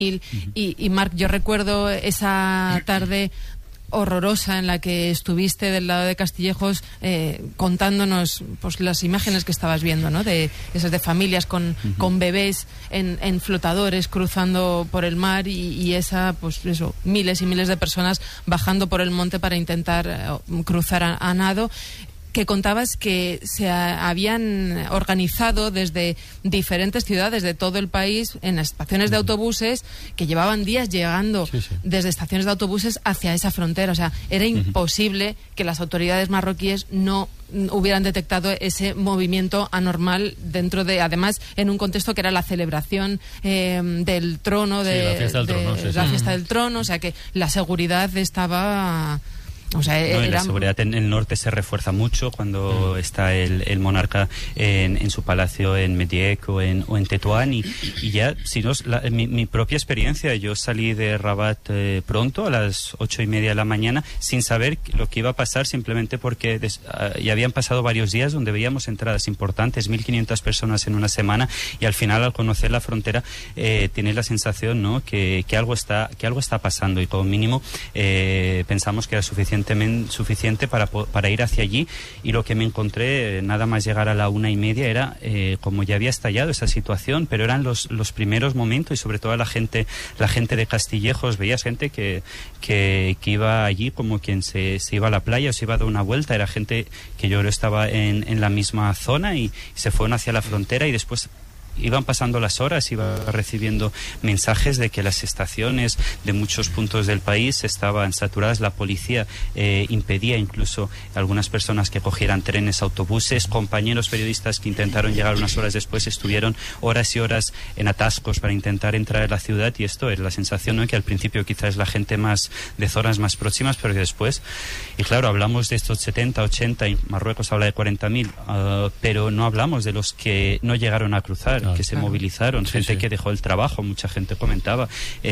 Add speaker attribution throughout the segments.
Speaker 1: Y Marc, yo recuerdo esa tarde horrorosa en la que estuviste del lado de Castillejos contándonos pues las imágenes que estabas viendo, ¿no? De esas de familias con bebés en flotadores cruzando por el mar y esa, pues eso, miles y miles de personas bajando por el monte para intentar cruzar a nado, que contabas que se habían organizado desde diferentes ciudades de todo el país en estaciones de autobuses que llevaban días llegando desde estaciones de autobuses hacia esa frontera. O sea, era imposible que las autoridades marroquíes no hubieran detectado ese movimiento anormal dentro de, además, en un contexto que era la celebración del trono,
Speaker 2: la fiesta del trono,
Speaker 1: o sea que la seguridad estaba... O sea,
Speaker 3: la seguridad en el norte se refuerza mucho cuando está el monarca en su palacio en Mediek o en Tetuán y ya, si no, mi propia experiencia, yo salí de Rabat pronto, a las 8:30 de la mañana, sin saber lo que iba a pasar, simplemente porque ya habían pasado varios días donde veíamos entradas importantes, 1.500 personas en una semana, y al final, al conocer la frontera, tienes la sensación, ¿no?, que algo está pasando, y como mínimo pensamos que era suficiente para ir hacia allí, y lo que me encontré nada más llegar a la 1:30 era como ya había estallado esa situación, pero eran los primeros momentos, y sobre todo la gente de Castillejos, veías gente que iba allí como quien se iba a la playa o se iba a dar una vuelta, era gente que yo creo estaba en la misma zona y se fueron hacia la frontera, y después iban pasando las horas, iba recibiendo mensajes de que las estaciones de muchos puntos del país estaban saturadas, la policía impedía incluso a algunas personas que cogieran trenes, autobuses, compañeros periodistas que intentaron llegar unas horas después estuvieron horas y horas en atascos para intentar entrar a la ciudad, y esto es la sensación, ¿no?, que al principio quizás es la gente más de zonas más próximas, pero que después, y claro, hablamos de estos 70, 80, y Marruecos habla de 40.000, pero no hablamos de los que no llegaron a cruzar, que se movilizaron, gente que dejó el trabajo. Mucha gente comentaba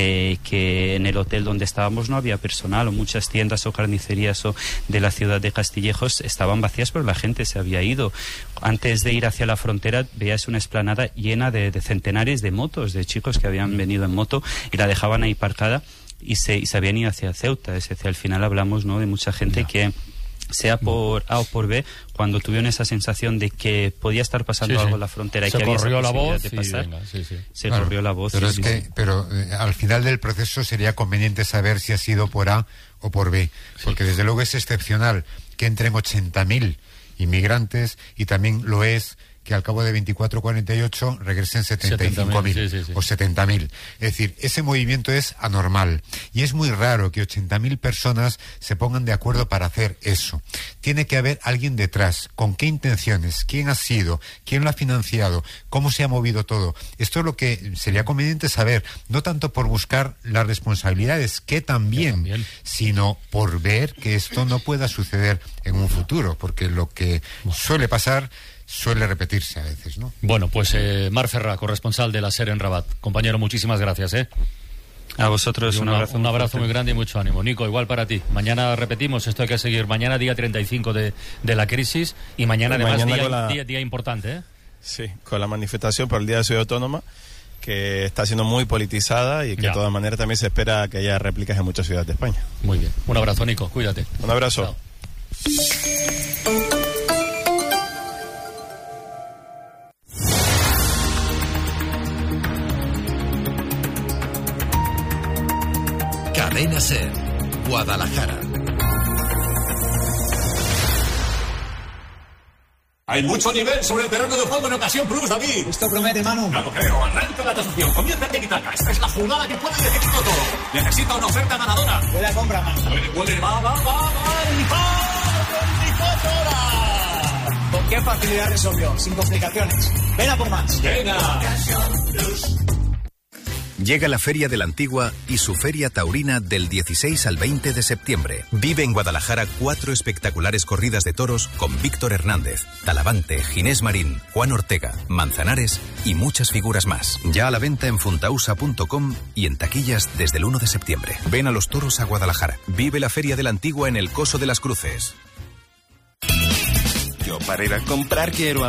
Speaker 3: que en el hotel donde estábamos no había personal, o muchas tiendas o carnicerías de la ciudad de Castillejos estaban vacías, pero la gente se había ido. Antes de ir hacia la frontera veías una explanada llena de centenares de motos, de chicos que habían venido en moto y la dejaban ahí parcada y se habían ido hacia Ceuta. Es decir, al final hablamos, ¿no?, de mucha gente que, sea por A o por B, cuando tuvieron esa sensación de que podía estar pasando algo en la frontera y que había esa posibilidad de pasar, se corrió la voz.
Speaker 4: Pero al final del proceso sería conveniente saber si ha sido por A o por B, porque desde luego es excepcional que entren 80.000 inmigrantes, y también lo es que al cabo de 24-48 regresen 75.000 o 70.000. Es decir, ese movimiento es anormal, y es muy raro que 80.000 personas se pongan de acuerdo para hacer eso. Tiene que haber alguien detrás. ¿Con qué intenciones? ¿Quién ha sido? ¿Quién lo ha financiado? ¿Cómo se ha movido todo? Esto es lo que sería conveniente saber, no tanto por buscar las responsabilidades, que también, sino por ver que esto no pueda suceder en un futuro, porque lo que suele pasar suele repetirse a veces, ¿no?
Speaker 2: Bueno, pues Marc Ferrà, corresponsal de la SER en Rabat. Compañero, muchísimas gracias,
Speaker 3: A vosotros un
Speaker 2: abrazo muy grande y mucho ánimo. Nico, igual para ti. Mañana repetimos, esto hay que seguir. Mañana día 35 de la crisis, y mañana además día importante,
Speaker 5: Sí, con la manifestación por el Día de Ciudad Autónoma, que está siendo muy politizada y que de todas maneras también se espera que haya réplicas en muchas ciudades de España.
Speaker 2: Muy bien. Un abrazo, Nico. Cuídate.
Speaker 5: Un abrazo.
Speaker 2: Chao.
Speaker 6: Cadena SER, Guadalajara.
Speaker 7: Hay mucho nivel sobre el terreno de juego en Ocasión Plus, David.
Speaker 8: Esto promete, Manu.
Speaker 7: No lo creo. Arranca la tasación. Comienza el tiki-taka. Esta es la jugada que puede definirlo todo. Necesita una oferta ganadora.
Speaker 8: Puede compra, Manu.
Speaker 7: Puede. Va. ¡El rifot ahora!
Speaker 8: ¿Con qué facilidad resolvió? Sin complicaciones. Ven a por más.
Speaker 7: Venga.
Speaker 6: Ocasión Plus. Llega la Feria de la Antigua y su Feria Taurina del 16 al 20 de septiembre. Vive en Guadalajara 4 espectaculares corridas de toros con Víctor Hernández, Talavante, Ginés Marín, Juan Ortega, Manzanares y muchas figuras más. Ya a la venta en funtausa.com y en taquillas desde el 1 de septiembre. Ven a los toros a Guadalajara. Vive la Feria de la Antigua en el Coso de las Cruces.
Speaker 9: Yo para ir a comprar quiero